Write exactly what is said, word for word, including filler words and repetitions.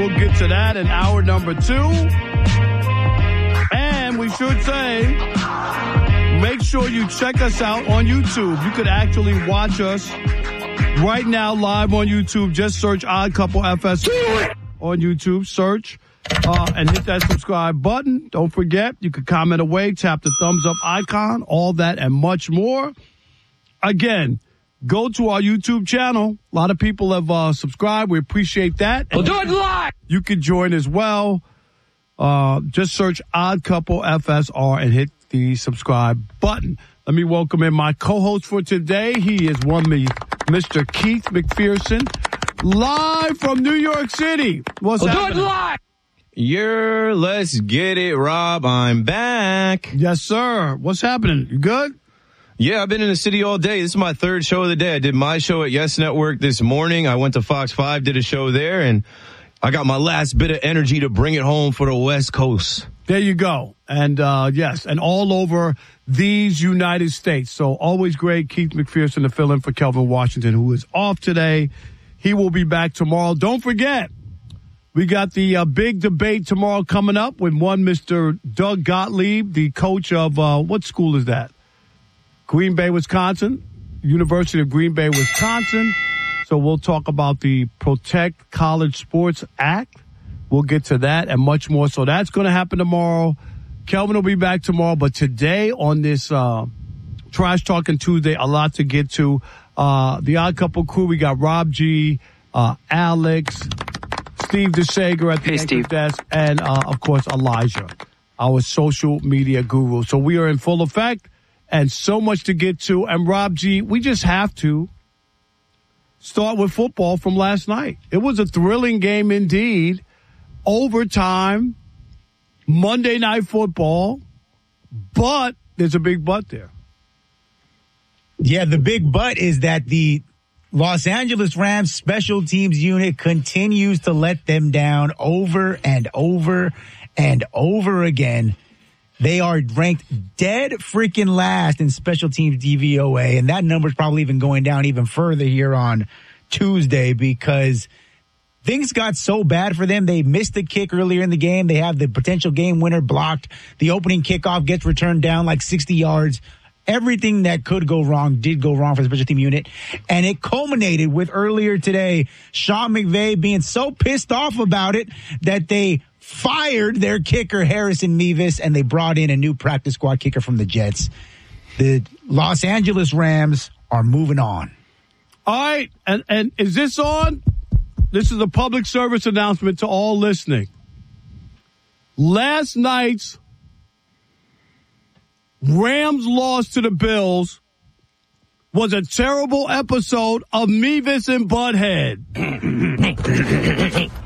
We'll get to that in hour number two. And we should say, make sure you check us out on YouTube. You could actually watch us right now live on YouTube. Just search Odd Couple F S on YouTube. Search uh, and hit that subscribe button. Don't forget, you can comment away, tap the thumbs up icon, all that and much more. Again, go to our YouTube channel. A lot of people have uh, subscribed. We appreciate that. We'll do it live. You can join as well. Uh, just search Odd Couple F S R and hit the subscribe button. Let me welcome in my co-host for today. He is one me, Mister Keith McPherson, live from New York City. What's we'll happening? Do it live. You're, let's get it, Rob. I'm back. Yes, sir. What's happening? You good? Yeah, I've been in the city all day. This is my third show of the day. I did my show at Yes Network this morning. I went to Fox five, did a show there, and I got my last bit of energy to bring it home for the West Coast. There you go. And, uh, yes, and all over these United States. So always great, Keith McPherson, to fill in for Kelvin Washington, who is off today. He will be back tomorrow. Don't forget, we got the uh, big debate tomorrow coming up with one Mister Doug Gottlieb, the coach of, uh, what school is that? Green Bay, Wisconsin, University of Green Bay, Wisconsin. So we'll talk about the Protect College Sports Act. We'll get to that and much more. So that's going to happen tomorrow. Kelvin will be back tomorrow. But today on this uh, Trash Talking Tuesday, a lot to get to. Uh, the Odd Couple crew, we got Rob G, uh, Alex, Steve DeShager at the hey, anchor Steve. desk, and, uh, of course, Elijah, our social media guru. So we are in full effect. And so much to get to. And Rob G, we just have to start with football from last night. It was a thrilling game indeed. Overtime, Monday Night Football, but there's a big but there. Yeah, the big but is that the Los Angeles Rams special teams unit continues to let them down over and over and over again. They are ranked dead freaking last in special teams D V O A, and that number's probably even going down even further here on Tuesday because things got so bad for them. They missed the kick earlier in the game. They have the potential game winner blocked. The opening kickoff gets returned down like sixty yards. Everything that could go wrong did go wrong for the special team unit. And it culminated with earlier today, Sean McVay being so pissed off about it that they fired their kicker, Harrison Mevis, and they brought in a new practice squad kicker from the Jets. The Los Angeles Rams are moving on. All right. And, and is this on? This is a public service announcement to all listening. Last night's Rams loss to the Bills was a terrible episode of Mevis and Butthead.